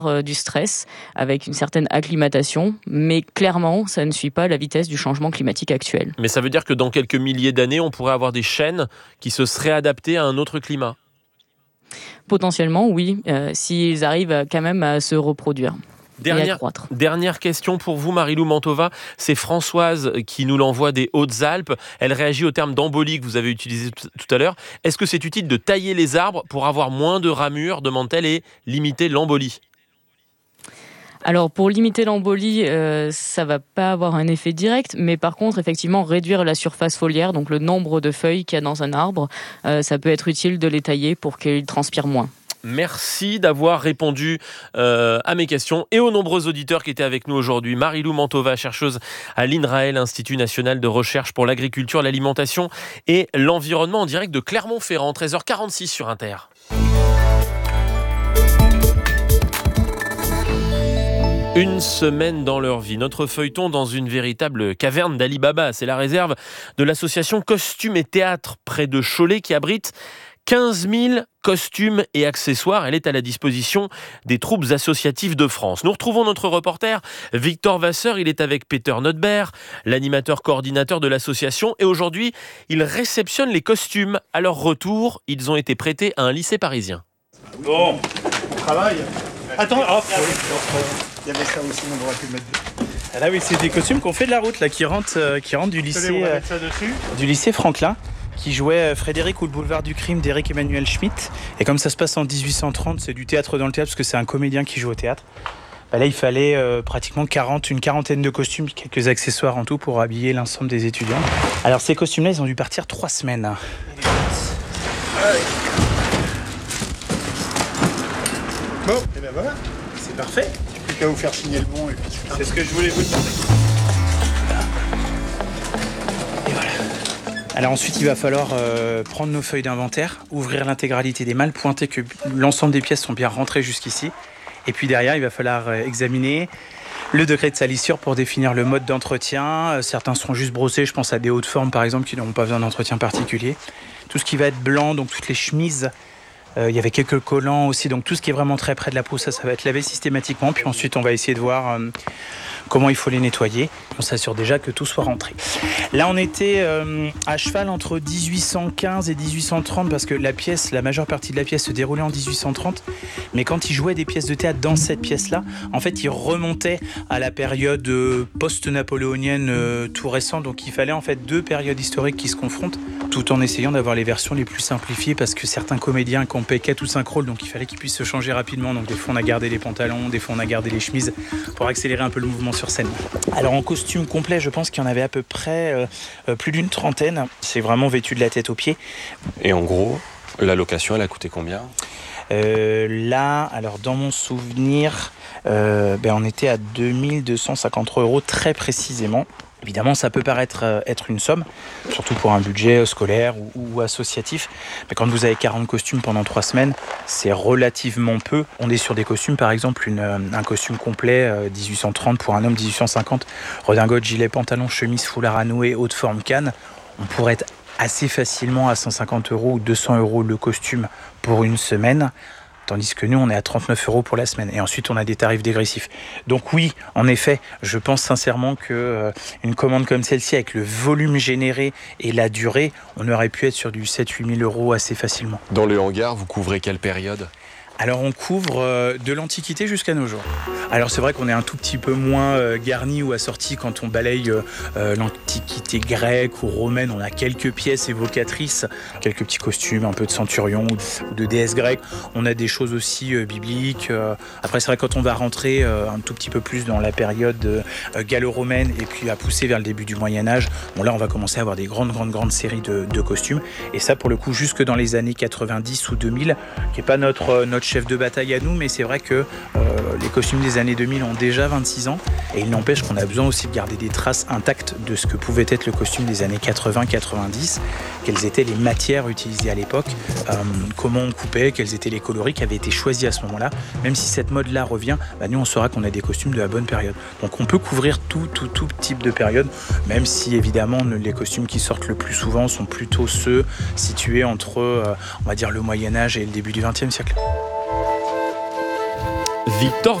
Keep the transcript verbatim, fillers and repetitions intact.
euh, du stress avec une certaine acclimatation, mais clairement, ça ne suit pas la vitesse du changement climatique actuel. Mais ça veut dire que dans quelques milliers d'années, on pourrait avoir des chênes qui se seraient adaptés à un autre climat? Potentiellement, oui, euh, s'ils arrivent quand même à se reproduire. Dernière, dernière question pour vous, Marie-Lou Mantova. C'est Françoise qui nous l'envoie des Hautes-Alpes. Elle réagit au terme d'embolie que vous avez utilisé tout à l'heure. Est-ce que c'est utile de tailler les arbres pour avoir moins de ramures, demande-t-elle, et limiter l'embolie? Alors pour limiter l'embolie, euh, ça va pas avoir un effet direct, mais par contre effectivement réduire la surface foliaire, donc le nombre de feuilles qu'il y a dans un arbre, euh, ça peut être utile de les tailler pour qu'il transpire moins. Merci d'avoir répondu euh, à mes questions et aux nombreux auditeurs qui étaient avec nous aujourd'hui. Marie-Lou Mantova, chercheuse à l'INRAE, l'Institut national de recherche pour l'agriculture, l'alimentation et l'environnement, en direct de Clermont-Ferrand, treize heures quarante-six sur Inter. Une semaine dans leur vie. Notre feuilleton dans une véritable caverne d'Ali Baba. C'est la réserve de l'association Costumes et Théâtre près de Cholet qui abrite quinze mille costumes et accessoires. Elle est à la disposition des troupes associatives de France. Nous retrouvons notre reporter Victor Vasseur. Il est avec Peter Notberg, l'animateur coordinateur de l'association. Et aujourd'hui, il réceptionne les costumes. À leur retour, ils ont été prêtés à un lycée parisien. Bon, on travaille. Attends, hop, il y avait ça aussi, on aurait pu le mettre. Ah là oui, c'est des costumes qu'on fait de la route, là, qui rentrent, euh, qui rentrent du lycée, euh, du lycée Franklin, qui jouait Frédéric ou le boulevard du crime d'Éric Emmanuel Schmitt. Et comme ça se passe en dix-huit cent trente, c'est du théâtre dans le théâtre, parce que c'est un comédien qui joue au théâtre. Bah là, il fallait euh, pratiquement quarante, une quarantaine de costumes, quelques accessoires en tout pour habiller l'ensemble des étudiants. Alors ces costumes-là, ils ont dû partir trois semaines. Bon, et ben voilà, c'est parfait. Plus qu'à vous faire signer le bon et puis c'est, c'est ce que je voulais vous demander. Et voilà. Alors ensuite, il va falloir euh, prendre nos feuilles d'inventaire, ouvrir l'intégralité des malles, pointer que l'ensemble des pièces sont bien rentrées jusqu'ici. Et puis derrière, il va falloir euh, examiner le degré de salissure pour définir le mode d'entretien. Euh, certains seront juste brossés, je pense à des hautes formes par exemple qui n'auront pas besoin d'entretien particulier. Tout ce qui va être blanc, donc toutes les chemises. Euh, il y avait quelques collants aussi, donc tout ce qui est vraiment très près de la peau, ça, ça va être lavé systématiquement. Puis ensuite, on va essayer de voir euh, comment il faut les nettoyer. On s'assure déjà que tout soit rentré. Là, on était euh, à cheval entre dix-huit cent quinze et dix-huit cent trente parce que la pièce, la majeure partie de la pièce se déroulait en dix-huit cent trente. Mais quand ils jouaient des pièces de théâtre dans cette pièce-là, en fait, ils remontaient à la période euh, post-napoléonienne euh, tout récent. Donc, il fallait en fait deux périodes historiques qui se confrontent, tout en essayant d'avoir les versions les plus simplifiées parce que certains comédiens campaient quatre ou cinq rôles, donc il fallait qu'ils puissent se changer rapidement. Donc des fois on a gardé les pantalons, des fois on a gardé les chemises pour accélérer un peu le mouvement sur scène. Alors en costume complet, je pense qu'il y en avait à peu près euh, plus d'une trentaine. C'est vraiment vêtu de la tête aux pieds. Et en gros, la location, elle a coûté combien ? euh, Là, alors dans mon souvenir, euh, ben, on était à deux mille deux cent cinquante euros très précisément. Évidemment, ça peut paraître euh, être une somme, surtout pour un budget scolaire ou, ou associatif. Mais quand vous avez quarante costumes pendant trois semaines, c'est relativement peu. On est sur des costumes, par exemple, une, un costume complet euh, dix-huit cent trente pour un homme, dix-huit cent cinquante, redingote, gilet, pantalon, chemise, foulard à nouer, haute forme, canne. On pourrait être assez facilement à cent cinquante euros ou deux cents euros le costume pour une semaine. Tandis que nous, on est à trente-neuf euros pour la semaine. Et ensuite, on a des tarifs dégressifs. Donc oui, en effet, je pense sincèrement qu'une euh, commande comme celle-ci, avec le volume généré et la durée, on aurait pu être sur du sept à huit mille euros assez facilement. Dans le hangar, vous couvrez quelle période ? Alors on couvre euh, de l'Antiquité jusqu'à nos jours. Alors c'est vrai qu'on est un tout petit peu moins euh, garni ou assorti quand on balaye euh, euh, l'Antiquité grecque ou romaine. On a quelques pièces évocatrices, quelques petits costumes, un peu de centurion ou de déesse grecque. On a des choses aussi euh, bibliques. Euh, après c'est vrai quand on va rentrer euh, un tout petit peu plus dans la période euh, gallo-romaine et puis à pousser vers le début du Moyen-Âge, bon là on va commencer à avoir des grandes grandes grandes séries de, de costumes. Et ça pour le coup jusque dans les années quatre-vingt-dix ou deux mille, qui n'est pas notre, euh, notre chef de bataille à nous, mais c'est vrai que euh, les costumes des années deux mille ont déjà vingt-six ans et il n'empêche qu'on a besoin aussi de garder des traces intactes de ce que pouvait être le costume des années quatre-vingts quatre-vingt-dix, quelles étaient les matières utilisées à l'époque, euh, comment on coupait, quels étaient les coloris qui avaient été choisis à ce moment-là. Même si cette mode-là revient, bah nous on saura qu'on a des costumes de la bonne période. Donc on peut couvrir tout, tout, tout type de période, même si évidemment les costumes qui sortent le plus souvent sont plutôt ceux situés entre, euh, on va dire, le Moyen-Âge et le début du vingtième siècle. Victor